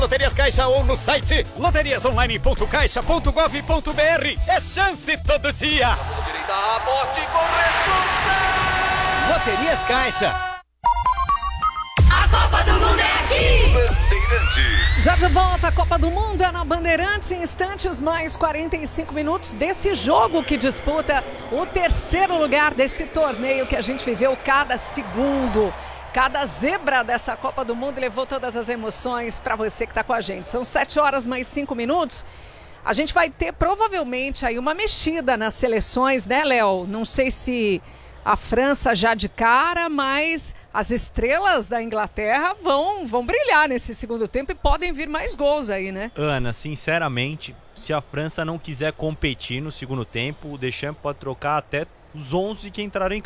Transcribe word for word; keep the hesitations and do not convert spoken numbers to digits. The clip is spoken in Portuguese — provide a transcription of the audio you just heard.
Loterias Caixa ou no site loterias online ponto caixa ponto gov ponto br. É chance todo dia. Aposte com responsa. Loterias Caixa. A Copa do Mundo é aqui. Bandeirantes. Já de volta, a Copa do Mundo é na Bandeirantes, em instantes mais quarenta e cinco minutos desse jogo que disputa o terceiro lugar desse torneio que a gente viveu cada segundo. Cada zebra dessa Copa do Mundo levou todas as emoções para você que está com a gente. São sete horas mais cinco minutos. A gente vai ter provavelmente aí uma mexida nas seleções, né, Léo? Não sei se a França já de cara, mas as estrelas da Inglaterra vão, vão brilhar nesse segundo tempo e podem vir mais gols aí, né? Ana, sinceramente, se a França não quiser competir no segundo tempo, o Deschamps pode trocar até os onze que entraram em